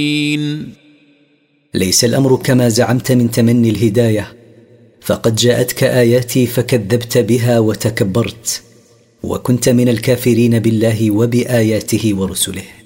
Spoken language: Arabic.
ليس الأمر كما زعمت من تمني الهداية، فقد جاءتك آياتي فكذبت بها وتكبرت، وكنت من الكافرين بالله وبآياته ورسله.